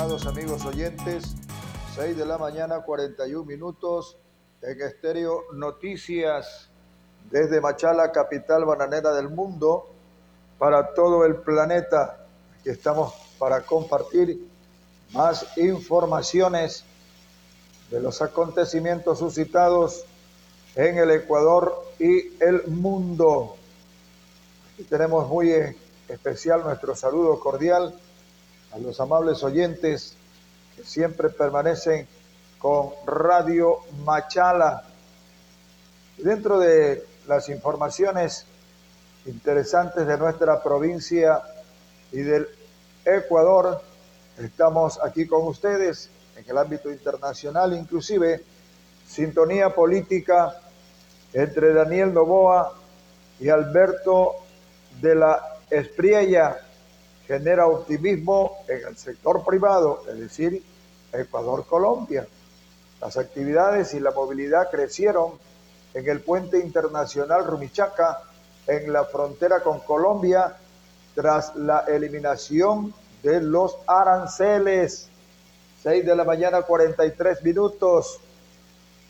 estimados amigos oyentes, 6 de la mañana, 41 minutos, en Estéreo Noticias, desde Machala, capital bananera del mundo, para todo el planeta. Aquí estamos para compartir más informaciones de los acontecimientos suscitados en el Ecuador y el mundo. Aquí tenemos muy especial nuestro saludo cordial a los amables oyentes que siempre permanecen con Radio Machala. Y dentro de las informaciones interesantes de nuestra provincia y del Ecuador, estamos aquí con ustedes en el ámbito internacional, inclusive sintonía política entre Daniel Noboa y Alberto de la Espriella genera optimismo en el sector privado, es decir, Ecuador-Colombia. Las actividades y la movilidad crecieron en el puente internacional Rumichaca, en la frontera con Colombia, tras la eliminación de los aranceles. 6 de la mañana, 43 minutos.